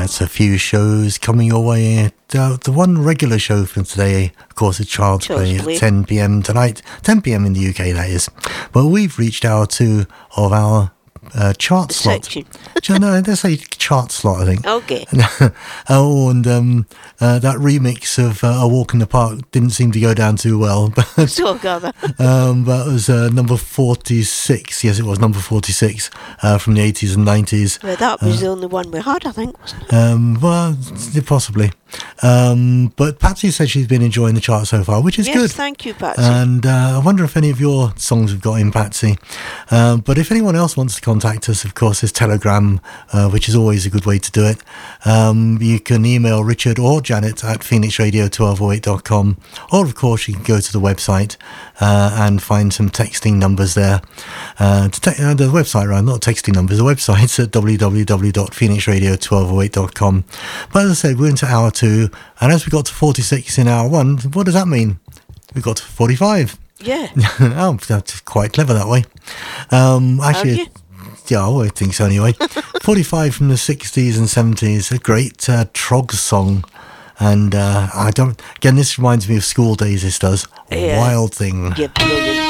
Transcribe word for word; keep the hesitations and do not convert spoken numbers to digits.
That's a few shows coming your way. Uh, the one regular show for today, of course, is Child's Play at ten p.m. tonight. ten p.m. in the U K, that is. But we've reached our two of our uh, chart slot. No, let's say chart slot, I think. Okay. Oh, and um, uh, that remix of uh, A Walk in the Park didn't seem to go down too well. But, so gather. um, that was uh, number forty-six. Yes, it was number forty-six uh, from the eighties and nineties. Well, that was uh, the only one we had, I think, wasn't it? Um, well, possibly. Um, but Patsy said she's been enjoying the chart so far, which is yes, good. Thank you, Patsy. And uh, I wonder if any of your songs have got in, Patsy. Um, but if anyone else wants to contact us, of course, there's Telegram, uh, which is always a good way to do it. Um, you can email Richard or Janet at phoenix radio twelve oh eight dot com, or of course you can go to the website uh, and find some texting numbers there. Uh, to te- uh, the website, right? Not texting numbers. The website's at w w w dot phoenix radio twelve oh eight dot com. But as I said, we're into hour two, and as we got to forty-six in hour one, what does that mean? We got to forty-five. Yeah. Oh, that's quite clever that way. Um, actually, Have you? Yeah, I think so anyway. forty-five from the sixties and seventies, a great uh, Trogs song. And uh, I don't, again, this reminds me of school days, this does. Yeah. Wild Thing. Yeah, brilliant.